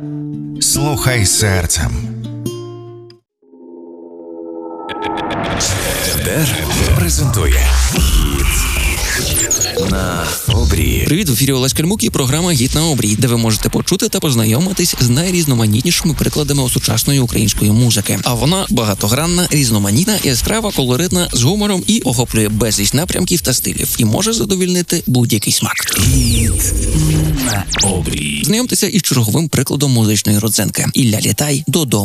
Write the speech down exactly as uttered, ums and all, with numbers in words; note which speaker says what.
Speaker 1: Слухай серцем.
Speaker 2: ДЕР презентує «Гід на обрії».
Speaker 3: Привіт, в ефірі Олесь Кальмук і програма «Гід на обрії», де ви можете почути та познайомитись з найрізноманітнішими прикладами сучасної української музики. А вона багатогранна, різноманітна, яскрава, колоритна, з гумором і охоплює безліч напрямків та стилів. І може задовільнити будь-який смак.
Speaker 2: «Гід на обрії».
Speaker 3: Знайомтеся із черговим прикладом музичної родзинки. Ілля Літай «Додому».